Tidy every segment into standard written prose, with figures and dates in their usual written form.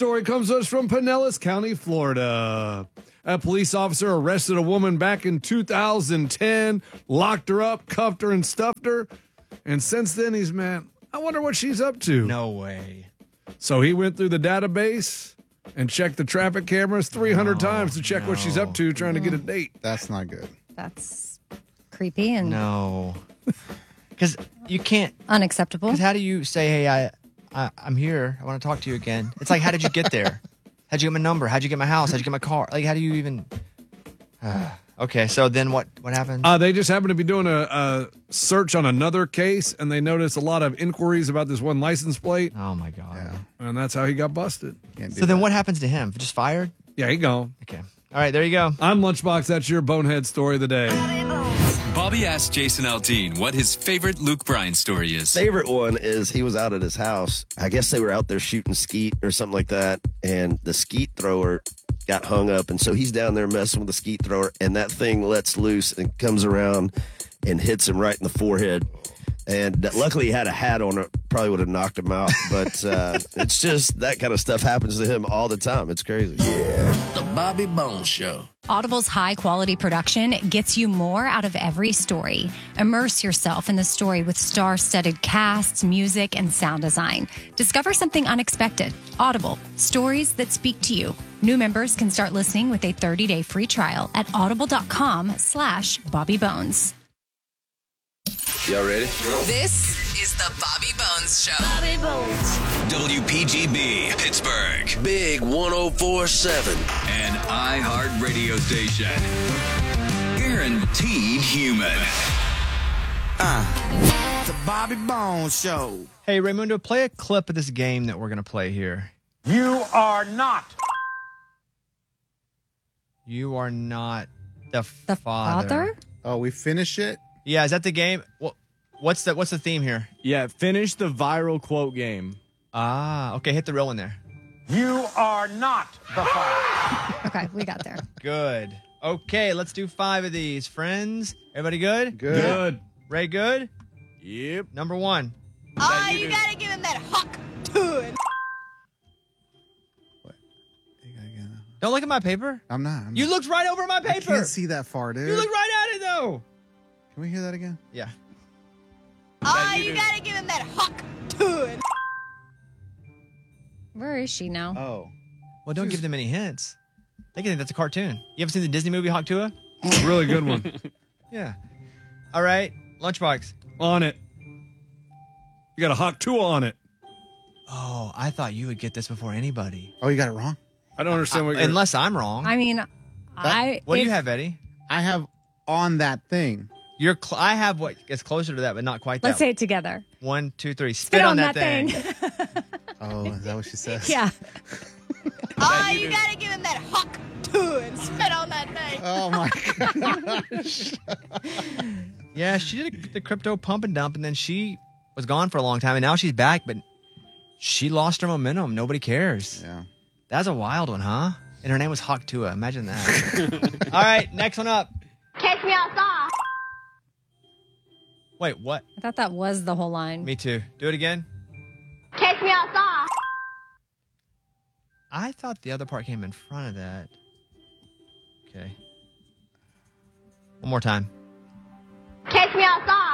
story comes to us from Pinellas County, Florida. A police officer arrested a woman back in 2010, locked her up, cuffed her, and stuffed her. And since then, he's mad. I wonder what she's up to. No way. So he went through the database and checked the traffic cameras 300 times to check what she's up to, trying to get a date. That's not good. That's creepy and No. Because you can't. unacceptable. Because how do you say, hey, I'm here. I want to talk to you again. It's like, how did you get there? How'd you get my number? How'd you get my house? How'd you get my car? Like, how do you even... Okay, so then what happened? They just happened to be doing a search on another case, and they noticed a lot of inquiries about this one license plate. Oh, my God. Yeah. And that's how he got busted. So then what happens to him? Just fired? Yeah, he gone. Okay. All right, there you go. I'm Lunchbox. That's your bonehead story of the day. Bobby asked Jason Aldean what his favorite Luke Bryan story is. Favorite one is he was out at his house. I guess they were out there shooting skeet or something like that, and the skeet thrower got hung up, and so he's down there messing with the skeet thrower, and that thing lets loose and comes around and hits him right in the forehead. And luckily he had a hat on it, probably would have knocked him out. But it's just that kind of stuff happens to him all the time. It's crazy. Yeah. The Bobby Bones Show. Audible's high-quality production gets you more out of every story. Immerse yourself in the story with star-studded casts, music, and sound design. Discover something unexpected. Audible. Stories that speak to you. New members can start listening with a 30-day free trial at audible.com/BobbyBones. Y'all ready? This is the Bobby Bones Show. Bobby Bones. WPGB, Pittsburgh. Big 104.7. An iHeart radio station. Guaranteed human. The Bobby Bones Show. Hey, Raymundo, play a clip of this game that we're going to play here. You are not. You are not the The father. father? Oh, we finish it? Yeah, is that the game? What's the theme here? Yeah, finish the viral quote game. Ah, okay, hit the real one there. You are not the father. Okay, we got there. Good. Okay, let's do 5 of these, friends. Everybody good? Good. Ray good? Yep. Number 1. Oh, you gotta give him that huck to Don't look at my paper. I'm not. You looked right over my I paper. can't see that far, dude. You looked right at it, though. Can we hear that again? Yeah. Oh, you gotta give him that huck to Where is she now? Oh. Well, don't give them any hints. They can think that's a cartoon. You ever seen the Disney movie Hawk Tuah? Really good one. Yeah. All right. Lunchbox. On it. You got a hot tool on it. Oh, I thought you would get this before anybody. Oh, you got it wrong? I don't understand what you're... Unless I'm wrong. I mean, What do you have, Eddie? I have on that thing. I have what is closer to that, but not quite let's that. say it together. 1, 2, 3. Spit on that thing. Oh, is that what she says? Yeah. Oh, you gotta give him that huck to and spit on that thing. Oh, my gosh. Yeah, she did the crypto pump and dump, and then she was gone for a long time, and now she's back, but she lost her momentum. Nobody cares. Yeah. That's a wild one, huh? And her name was Hawk Tuah. Imagine that. All right, next one up. Catch me outside. Wait, what? I thought that was the whole line. Me too. Do it again. Catch me outside. I thought the other part came in front of that. Okay. One more time. Catch me outside.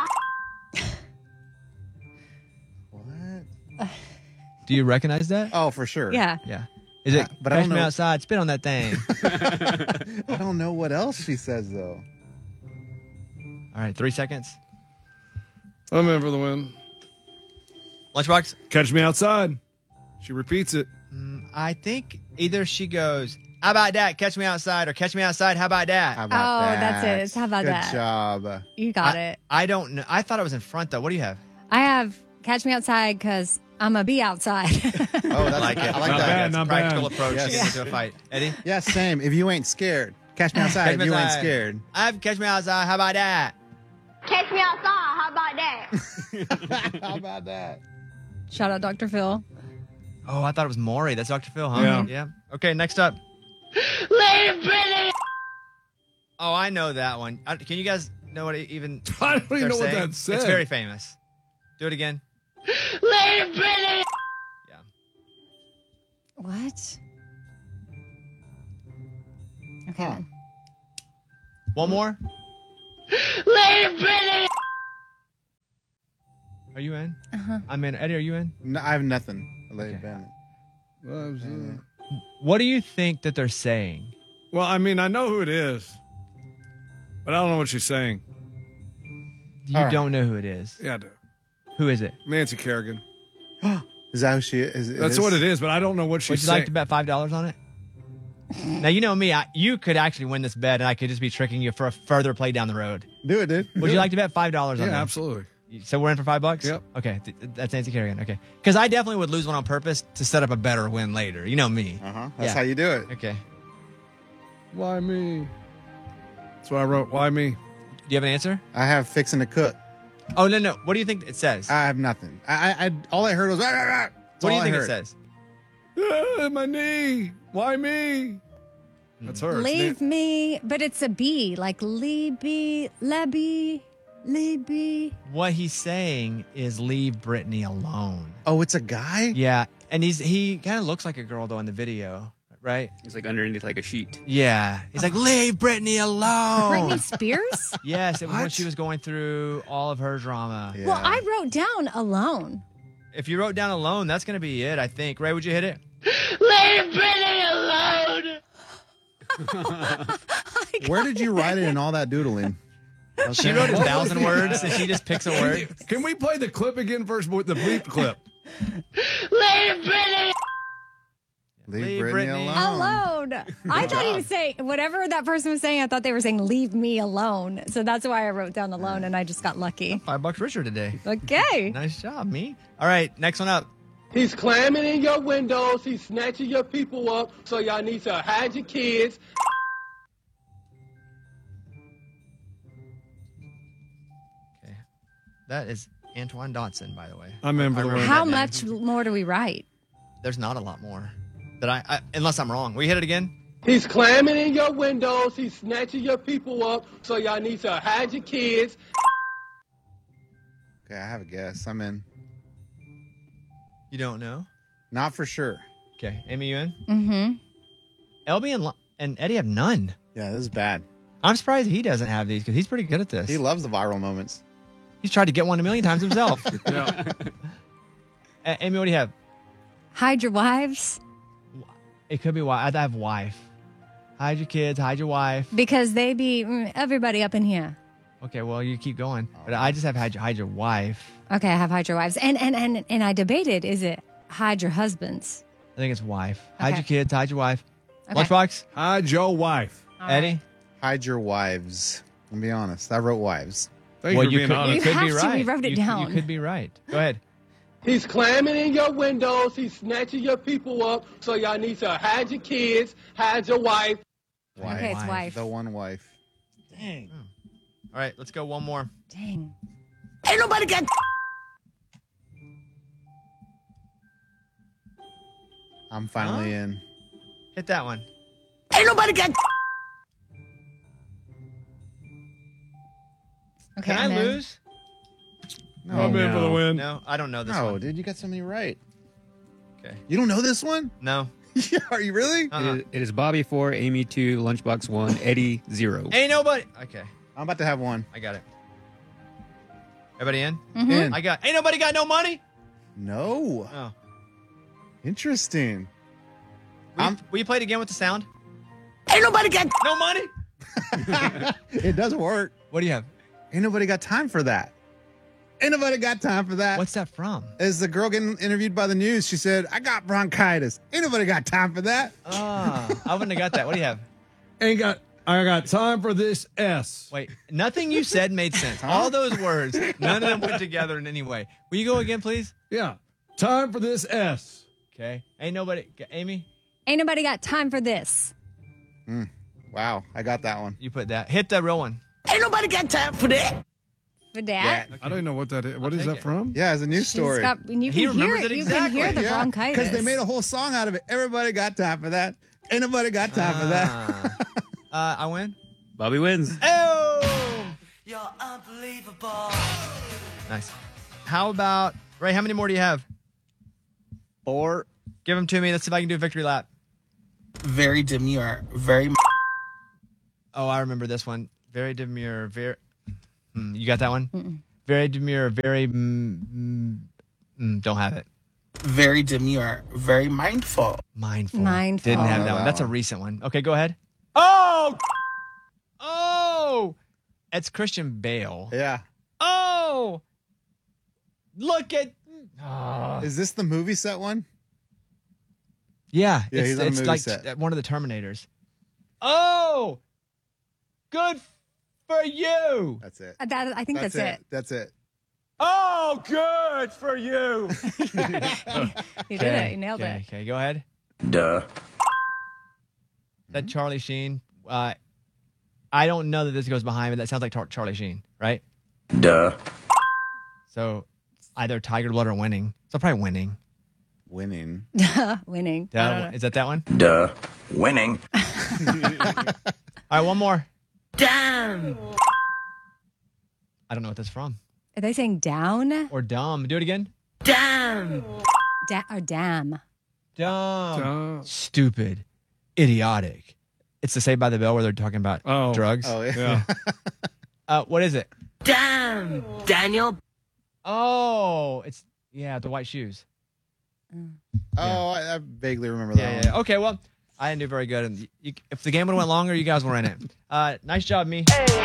What? Do you recognize that? Oh, for sure. Yeah. Yeah. Is it, but I catch don't me know. outside, spit on that thing. I don't know what else she says, though. All right, 3 seconds. I'm in for the win. Lunchbox? Catch me outside. She repeats it. I think either she goes, how about that? Catch me outside, or catch me outside. How about that? How about Oh, that? that's it. It's how about Good that? job. You got it. I don't know. I thought it was in front, though. What do you have? I have catch me outside because I'm going to be outside. Oh, that's I like it. I like Not that. bad, not Practical bad. approach Yes. to get into a fight. Eddie? Yeah, same. If you ain't scared, catch me outside. Catch If me you ain't outside. scared. I have catch me outside. How about that? Catch me outside. How about that? How about that? Shout out Dr. Phil. Oh, I thought it was Maury. That's Dr. Phil, huh? Yeah. Yeah. Okay, next up. Lady Pretty. Oh, I know that one. Can you guys know what it even I don't even they're know what saying? that said. It's very famous. Do it again. Lady Pretty. Yeah. What? Okay. Then. One more? Leave Brittany! Are you in? Uh-huh. I'm in. Eddie, are you in? No, I have nothing. Lady Bennett. What do you think that they're saying? Well, I mean, I know who it is, but I don't know what she's saying. You don't know who it is. Yeah, I do. Who is it? Nancy Kerrigan. Is that who she is? That's what it is, but I don't know what she's Would you saying. like to bet $5 on it? Now, you know me. You could actually win this bet, and I could just be tricking you for a further play down the road. Do it, dude. Would you like to bet $5 on that? Yeah, absolutely. So we're in for $5? Yep. Okay, that's Nancy Kerrigan. Okay. Because I definitely would lose one on purpose to set up a better win later. You know me. Uh-huh. That's how you do it. Okay. Why me? That's what I wrote. Why me? Do you have an answer? I have fixing to cook. Oh, no. What do you think it says? I have nothing. I all I heard was. Rah, rah, rah. What do you think it says? My knee. Why me? That's her. It's Leave me, but it's a B, like Libby. What he's saying is leave Brittany alone. Oh, it's a guy? Yeah. And he kind of looks like a girl, though, in the video, right? He's like underneath like a sheet. Yeah. He's like, leave Brittany alone. Britney Spears? Yes, it was when she was going through all of her drama. Yeah. Well, I wrote down alone. If you wrote down alone, that's going to be it, I think. Ray, would you hit it? Leave Brittany alone! Where did you write it in all that doodling? She wrote 1,000 words, and she just picks a word. Can we play the clip again first, the bleep clip? Leave Brittany! Leave Brittany alone. Alone. I thought he was saying, whatever that person was saying, I thought they were saying, leave me alone. So that's why I wrote down alone, and I just got lucky. $5 richer today. Okay. Nice job, me. All right, next one up. He's climbing in your windows. He's snatching your people up. So y'all need to hide your kids. Okay. That is Antoine Dotson, by the way. I'm in for the win. How much more do we write? There's not a lot more. That I unless I'm wrong. Will you hit it again? He's climbing in your windows. He's snatching your people up. So y'all need to hide your kids. Okay, I have a guess. I'm in. You don't know? Not for sure. Okay. Amy, you in? Mm-hmm. LB and Eddie have none. Yeah, this is bad. I'm surprised he doesn't have these because he's pretty good at this. He loves the viral moments. He's tried to get one a million times himself. Yeah. Amy, what do you have? Hide your wives It could be wife. I have wife. Hide your kids. Hide your wife. because they be everybody up in here. Okay, well, you keep going. But I just have hide your wife. Okay, I have hide your wives. And I debated, is it hide your husbands? I think it's wife. Hide Okay. your kids. Hide your wife. Okay. Lunchbox? Hide your wife. All Eddie? right. Hide your wives. I'll be honest. I wrote wives. Thank you for being honest. You could have be to. right. We wrote it down. You could be right. Go ahead. He's climbing in your windows. He's snatching your people up. So y'all need to hide your kids, hide your wife. Wife. Okay, it's wife. The one wife. Dang. All right, let's go one more. Dang. Ain't nobody got... I'm finally in. Hit that one. Ain't nobody got... Okay, Can I I'm in. lose? No, I'm in for the win. No, I don't know this no, one. dude, you got so many right. Okay. You don't know this one? No. Yeah, are you really? Uh-uh. It is Bobby 4, Amy 2, Lunchbox 1, Eddie 0. Ain't nobody. Okay, I'm about to have one. I got it. Everybody in? Mm-hmm. In. Ain't nobody got no money? No. Oh. Interesting. Will you play it again with the sound? Ain't nobody got... No money? It does work. What do you have? Ain't nobody got time for that. Ain't nobody got time for that. What's that from? As the girl getting interviewed by the news, she said, I got bronchitis. Ain't nobody got time for that. Ah, I wouldn't have got that. What do you have? I got time for this S. Wait, nothing you said made sense. All those words, none of them went together in any way. Will you go again, please? Yeah. Time for this S. Okay. Ain't nobody. Amy, Ain't nobody got time for this. Wow, I got that one. you put that. Hit the real one. Ain't nobody got time for that. For that. I don't even know what that is. What is take that it. from? Yeah, it's a news She's story. got, you He can hear remembers it. it You can hear exactly. the bronchitis. Because they made a whole song out of it. Everybody got time for that. Ain't nobody got time for that. I win. Bobby wins. Oh! You're unbelievable. Nice. How about, Ray, how many more do you have? 4. Give them to me. Let's see if I can do a victory lap. Very demure. Very. Oh, I remember this one. Very demure. Very. You got that one? Mm-mm. Very demure. Very. Don't have it. Very demure. Very mindful. Mindful. Mindful. Didn't have that one. That's a recent one. Okay, go ahead. Oh! It's Christian Bale. Yeah. Oh! Look at. Is this the movie set one? Yeah, he's on a it's movie like set. one of the Terminators. Oh! Good for you. That's it. I think that's it. That's it. Oh, good for you. You did it. You nailed it. Okay, go ahead. Duh. That Charlie Sheen. I don't know that this goes behind, but that sounds like Charlie Sheen, right? Duh. So either Tiger Blood or Winning. So probably Winning. Winning. Winning. Is that one? Duh. Winning. All right, one more. Damn. I don't know what that's from. Are they saying down? Or dumb. Do it again. Damn. Or damn? Dumb. Stupid. Idiotic. It's the Saved by the Bell where they're talking about drugs. Oh, yeah. What is it? Damn. Daniel. Oh, it's, the white shoes. Oh, I vaguely remember that one. Yeah. Okay, well, I didn't do very good. And if the game would have went longer, you guys were in it. Nice job, me.